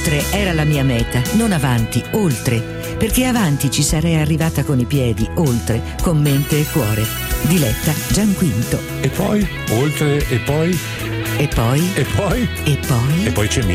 Oltre era la mia meta, non avanti, oltre. Perché avanti ci sarei arrivata con i piedi, oltre, con mente e cuore. Diletta Gianquinto. E poi? Oltre e poi? E poi? E poi? E poi? E poi c'è